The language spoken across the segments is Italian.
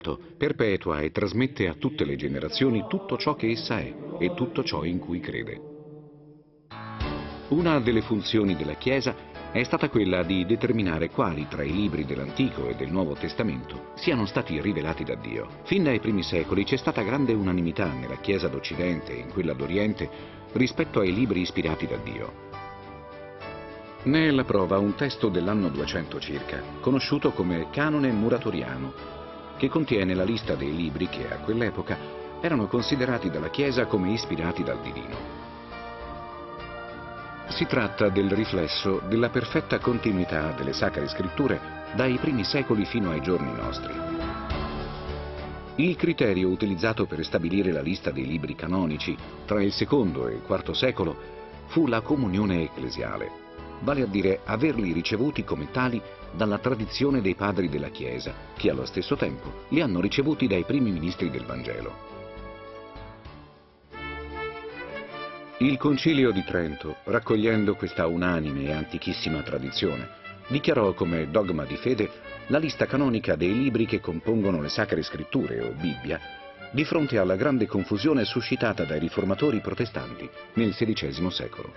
perpetua e trasmette a tutte le generazioni tutto ciò che essa è e tutto ciò in cui crede. Una delle funzioni della Chiesa è stata quella di determinare quali tra i libri dell'Antico e del Nuovo Testamento siano stati rivelati da Dio. Fin dai primi secoli c'è stata grande unanimità nella Chiesa d'Occidente e in quella d'Oriente rispetto ai libri ispirati da Dio. Ne è la prova un testo dell'anno 200 circa, conosciuto come Canone Muratoriano, che contiene la lista dei libri che a quell'epoca erano considerati dalla Chiesa come ispirati dal Divino. Si tratta del riflesso della perfetta continuità delle Sacre Scritture dai primi secoli fino ai giorni nostri. Il criterio utilizzato per stabilire la lista dei libri canonici tra il secondo e il IV secolo fu la comunione ecclesiale, vale a dire averli ricevuti come tali dalla tradizione dei padri della Chiesa, che allo stesso tempo li hanno ricevuti dai primi ministri del Vangelo. Il Concilio di Trento, raccogliendo questa unanime e antichissima tradizione, dichiarò come dogma di fede la lista canonica dei libri che compongono le Sacre Scritture o Bibbia, di fronte alla grande confusione suscitata dai riformatori protestanti nel XVI secolo.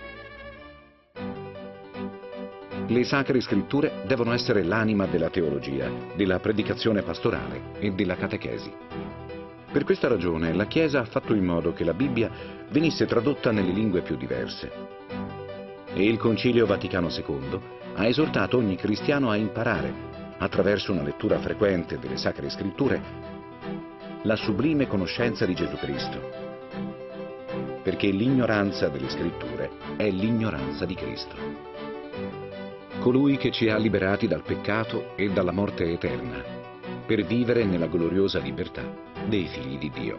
Le Sacre Scritture devono essere l'anima della teologia, della predicazione pastorale e della catechesi. Per questa ragione la Chiesa ha fatto in modo che la Bibbia venisse tradotta nelle lingue più diverse. E il Concilio Vaticano II ha esortato ogni cristiano a imparare, attraverso una lettura frequente delle Sacre Scritture, la sublime conoscenza di Gesù Cristo. Perché l'ignoranza delle Scritture è l'ignoranza di Cristo. Colui che ci ha liberati dal peccato e dalla morte eterna, per vivere nella gloriosa libertà dei figli di Dio.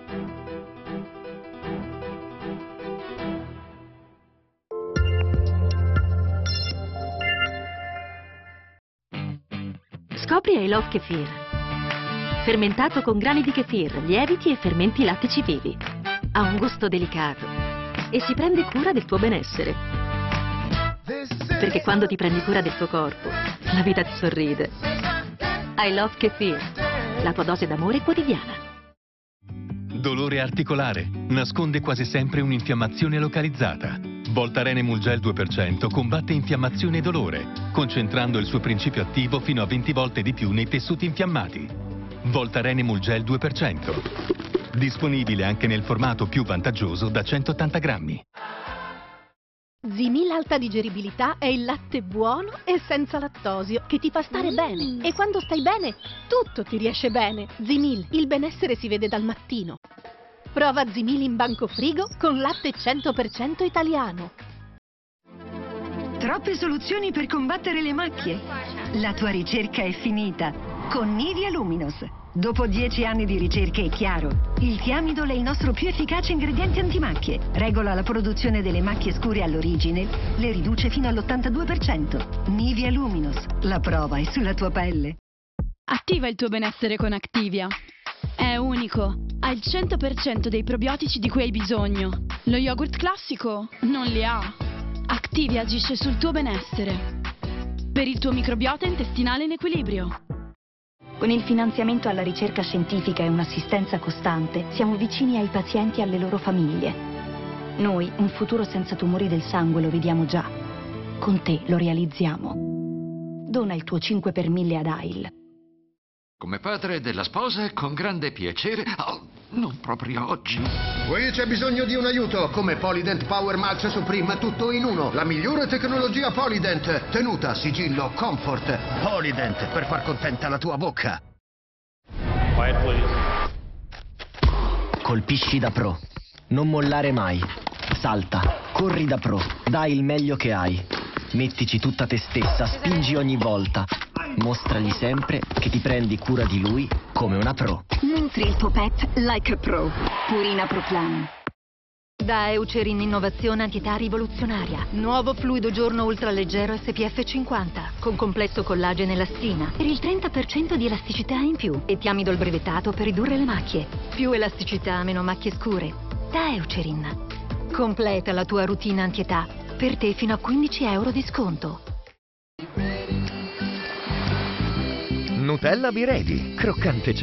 Scopri I Love Kefir. Fermentato con grani di kefir, lieviti e fermenti lattici vivi. Ha un gusto delicato e si prende cura del tuo benessere. Perché quando ti prendi cura del tuo corpo, la vita ti sorride. I Love Kefir, la tua dose d'amore quotidiana. Dolore articolare. Nasconde quasi sempre un'infiammazione localizzata. Voltaren Emulgel 2% combatte infiammazione e dolore, concentrando il suo principio attivo fino a 20 volte di più nei tessuti infiammati. Voltaren Emulgel 2%. Disponibile anche nel formato più vantaggioso da 180 grammi. Zimil Alta Digeribilità è il latte buono e senza lattosio che ti fa stare bene. E quando stai bene, tutto ti riesce bene. Zimil, il benessere si vede dal mattino. Prova Zimil in banco frigo con latte 100% italiano. Troppe soluzioni per combattere le macchie. La tua ricerca è finita con Nivea Luminous. Dopo 10 anni di ricerche è chiaro, il Thiamidol è il nostro più efficace ingrediente antimacchie. Regola la produzione delle macchie scure all'origine, le riduce fino all'82%. Nivea Luminous, la prova è sulla tua pelle. Attiva il tuo benessere con Activia. È unico, ha il 100% dei probiotici di cui hai bisogno. Lo yogurt classico non li ha. Activia agisce sul tuo benessere, per il tuo microbiota intestinale in equilibrio. Con il finanziamento alla ricerca scientifica e un'assistenza costante, siamo vicini ai pazienti e alle loro famiglie. Noi un futuro senza tumori del sangue lo vediamo già. Con te lo realizziamo. Dona il tuo 5 per 1000 ad AIL. Come padre della sposa, con grande piacere. Oh, non proprio oggi. Qui c'è bisogno di un aiuto. Come Polydent Power Max Supreme, tutto in uno. La migliore tecnologia Polydent. Tenuta, sigillo, comfort. Polydent, per far contenta la tua bocca. Quiet, please. Colpisci da pro. Non mollare mai. Salta. Corri da pro. Dai il meglio che hai. Mettici tutta te stessa. Spingi ogni volta. Mostragli sempre che ti prendi cura di lui come una pro. Nutri il tuo pet like a pro. Purina Pro Plan. Da Eucerin Innovazione Antietà Rivoluzionaria. Nuovo fluido giorno ultraleggero SPF 50 con complesso collagene e elastina per il 30% di elasticità in più e Thiamidol brevettato per ridurre le macchie. Più elasticità, meno macchie scure. Da Eucerin. Completa la tua routine antietà. Per te fino a 15 euro di sconto. Nutella Be Ready, croccante